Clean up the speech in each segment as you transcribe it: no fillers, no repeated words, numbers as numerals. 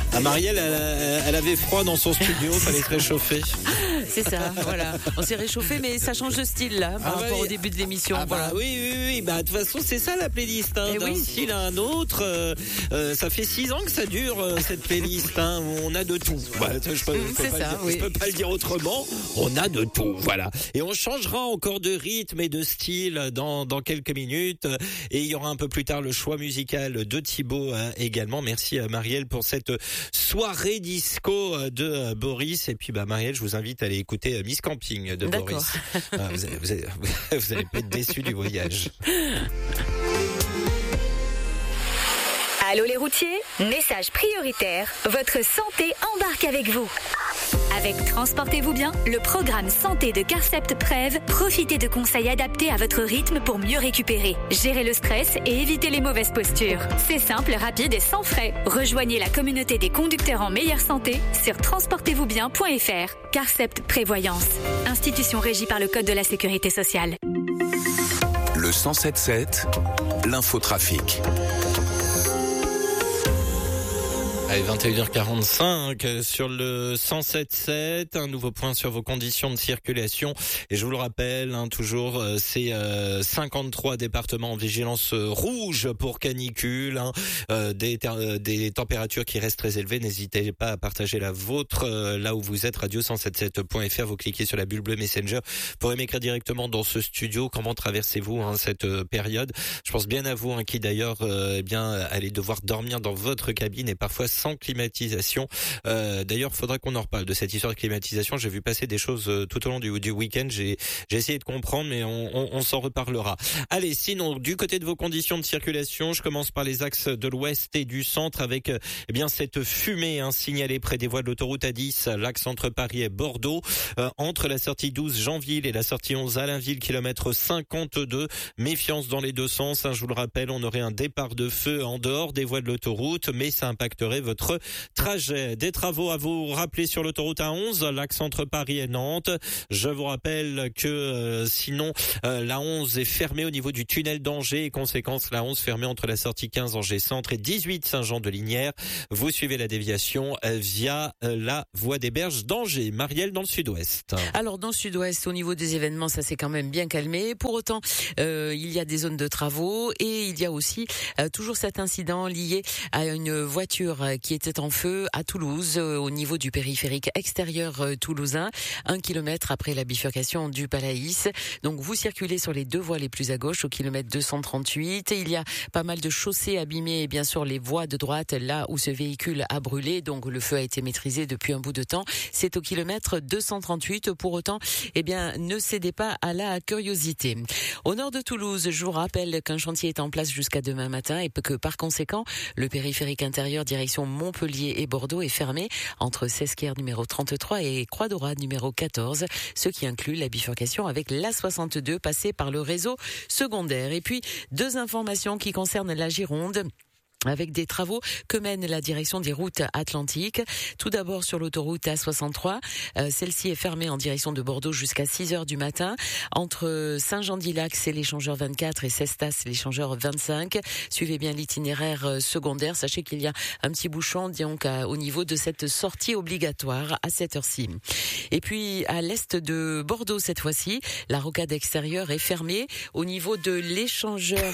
Ah, Marielle, elle avait froid dans son studio, fallait se réchauffer. C'est ça, voilà. On s'est réchauffé, mais ça change de style là, par rapport au début de l'émission. Voilà. Oui. Bah, de toute façon, c'est ça la playlist. D'un style à un autre. Ça fait 6 ans que ça dure, cette playlist. On a de tout. Voilà, je peux pas le dire autrement. On a de tout. Voilà. Et on changera encore de rythme et de style dans quelques minutes. Et il y aura un peu plus tard le choix musical de Thibaut également. Merci Marielle pour cette soirée disco de Boris. Et puis Marielle, je vous invite à aller écouter Miss Camping de Boris. Vous allez pas être déçus du voyage. Allô les routiers, message prioritaire, votre santé embarque avec vous. Avec Transportez-vous bien, le programme santé de Carcept Prev, profitez de conseils adaptés à votre rythme pour mieux récupérer, gérer le stress et éviter les mauvaises postures. C'est simple, rapide et sans frais. Rejoignez la communauté des conducteurs en meilleure santé sur transportezvousbien.fr. Carcept Prévoyance, institution régie par le Code de la Sécurité sociale. Le 107.7, l'infotrafic. Allez, 21h45 sur le 107.7, un nouveau point sur vos conditions de circulation. Et je vous le rappelle, toujours, c'est 53 départements en vigilance rouge pour canicule, des températures qui restent très élevées. N'hésitez pas à partager la vôtre là où vous êtes, radio177.fr. Vous cliquez sur la bulle bleue Messenger. Vous pourrez m'écrire directement dans ce studio. Comment traversez-vous cette période? Je pense bien à vous, qui d'ailleurs allez devoir dormir dans votre cabine et parfois sans climatisation. D'ailleurs, faudra qu'on en reparle de cette histoire de climatisation. J'ai vu passer des choses tout au long du week-end. J'ai essayé de comprendre, mais on s'en reparlera. Allez, sinon, du côté de vos conditions de circulation, je commence par les axes de l'ouest et du centre avec cette fumée signalée près des voies de l'autoroute A10, l'axe entre Paris et Bordeaux, entre la sortie 12 Janville et la sortie 11 Allainville, kilomètre 52. Méfiance dans les deux sens. Je vous le rappelle, on aurait un départ de feu en dehors des voies de l'autoroute, mais ça impacterait votre trajet. Des travaux à vous rappeler sur l'autoroute A11, l'axe entre Paris et Nantes. Je vous rappelle que sinon la 11 est fermée au niveau du tunnel d'Angers et conséquence la 11 fermée entre la sortie 15 Angers Centre et 18 Saint-Jean-de-Lignières. Vous suivez la déviation via la voie des Berges d'Angers. Marielle dans le sud-ouest. Alors dans le sud-ouest, au niveau des événements, ça s'est quand même bien calmé. Pour autant, il y a des zones de travaux et il y a aussi toujours cet incident lié à une voiture qui était en feu à Toulouse, au niveau du périphérique extérieur toulousain, 1 kilomètre après la bifurcation du Palaïs. Donc vous circulez sur les deux voies les plus à gauche, au kilomètre 238. Il y a pas mal de chaussées abîmées et bien sûr les voies de droite, là où ce véhicule a brûlé. Donc le feu a été maîtrisé depuis un bout de temps. C'est au kilomètre 238. Pour autant, ne cédez pas à la curiosité. Au nord de Toulouse, je vous rappelle qu'un chantier est en place jusqu'à demain matin et que par conséquent, le périphérique intérieur direction Montpellier et Bordeaux est fermé entre Sesquières numéro 33 et Croix-d'Orade numéro 14, ce qui inclut la bifurcation avec l'A62 passée par le réseau secondaire. Et puis, deux informations qui concernent la Gironde, avec des travaux que mène la direction des routes atlantiques. Tout d'abord sur l'autoroute A63, celle-ci est fermée en direction de Bordeaux jusqu'à 6h du matin, entre Saint-Jean-d'Ilac, c'est l'échangeur 24 et Cestas, l'échangeur 25. Suivez bien l'itinéraire secondaire, sachez qu'il y a un petit bouchon donc au niveau de cette sortie obligatoire à cette heure-ci. Et puis à l'est de Bordeaux cette fois-ci, la rocade extérieure est fermée au niveau de l'échangeur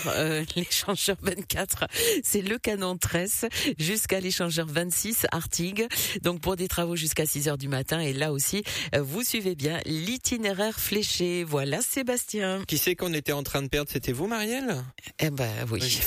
24, c'est le Canon 13 jusqu'à l'échangeur 26 Artigues. Donc pour des travaux jusqu'à 6h du matin. Et là aussi, vous suivez bien l'itinéraire fléché. Voilà Sébastien. Qui c'est qu'on était en train de perdre? C'était vous, Marielle? Oui.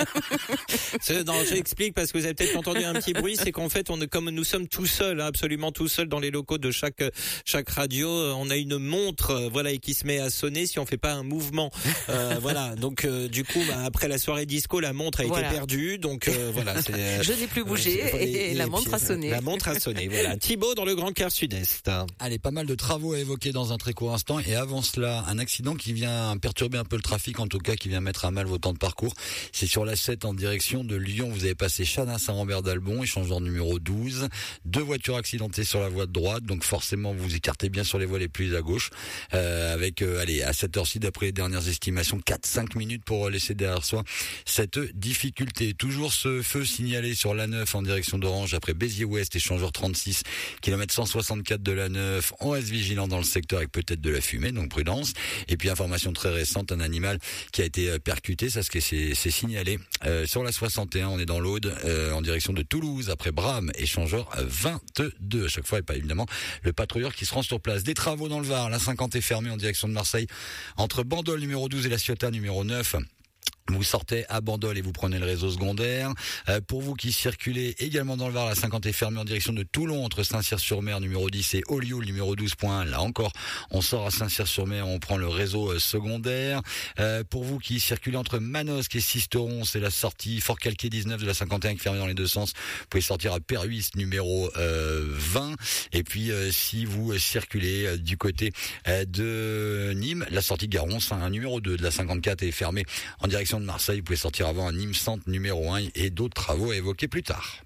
Non, j'explique parce que vous avez peut-être entendu un petit bruit. C'est qu'en fait, comme nous sommes tout seuls, absolument tout seuls dans les locaux de chaque radio, on a une montre, et qui se met à sonner si on fait pas un mouvement. Donc du coup, après la soirée disco, la montre a été perdue. Donc je n'ai plus bougé et la montre a sonné. La montre a sonné, voilà. Thibaut dans le Grand Cœur Sud-Est. Allez, pas mal de travaux à évoquer dans un très court instant. Et avant cela, un accident qui vient perturber un peu le trafic, en tout cas qui vient mettre à mal vos temps de parcours. C'est sur la 7 en direction de Lyon. Vous avez passé Chana Saint-Rambert d'Albon, échangeur numéro 12. Deux voitures accidentées sur la voie de droite. Donc forcément, vous écartez bien sur les voies les plus à gauche. Avec, à cette heure-ci, d'après les dernières estimations, 4-5 minutes pour laisser derrière soi cette difficulté. toujours ce feu signalé sur l'A9 en direction d'Orange après Béziers-Ouest, échangeur 36, kilomètre 164 de l'A9. On reste vigilant dans le secteur avec peut-être de la fumée, donc prudence. Et puis information très récente, un animal qui a été percuté, ça c'est signalé sur la 61, on est dans l'Aude, en direction de Toulouse, après Bram, échangeur 22. À chaque fois, et pas évidemment le patrouilleur qui se rend sur place. Des travaux dans le Var, la 50 est fermée en direction de Marseille, entre Bandol numéro 12 et la Ciotat numéro 9. Vous sortez à Bandol et vous prenez le réseau secondaire. Pour vous qui circulez également dans le Var, la 50 est fermée en direction de Toulon entre Saint-Cyr-sur-Mer numéro 10 et Olioul numéro 12.1. Là encore, on sort à Saint-Cyr-sur-Mer, on prend le réseau secondaire. Pour vous qui circulez entre Manosque et Sisteron, c'est la sortie Fort-Calquier 19 de la 51 qui est fermée dans les deux sens. Vous pouvez sortir à Perhuis numéro 20. Et puis si vous circulez du côté de Nîmes, la sortie Garon, numéro 2 de la 54 est fermée en direction de Marseille. Vous pouvez sortir avant à Nîmes Centre numéro 1 et d'autres travaux à évoquer plus tard.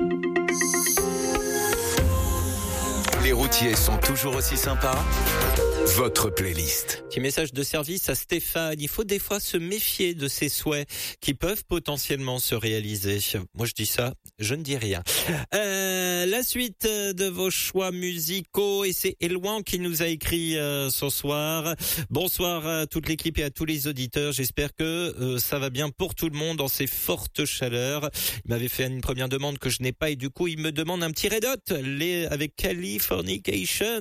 Les routiers sont toujours aussi sympas. Votre playlist. Petit message de service à Stéphane. Il faut des fois se méfier de ces souhaits qui peuvent potentiellement se réaliser. Moi, je dis ça, je ne dis rien. La suite de vos choix musicaux, et c'est Elouan qui nous a écrit ce soir. Bonsoir à toute l'équipe et à tous les auditeurs. J'espère que ça va bien pour tout le monde dans ces fortes chaleurs. Il m'avait fait une première demande que je n'ai pas et du coup, il me demande un petit Red Hot avec Californication.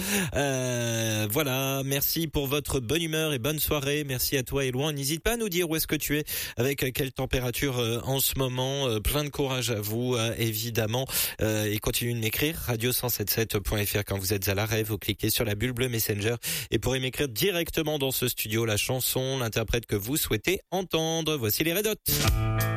Voilà, merci pour votre bonne humeur et bonne soirée. Merci à toi, Elouan. N'hésite pas à nous dire où est-ce que tu es, avec quelle température en ce moment. Plein de courage à vous, évidemment. Et continuez de m'écrire, radio177.fr quand vous êtes à l'arrêt. Vous cliquez sur la bulle bleue Messenger et pourrez m'écrire directement dans ce studio la chanson, l'interprète que vous souhaitez entendre. Voici les Red Hot.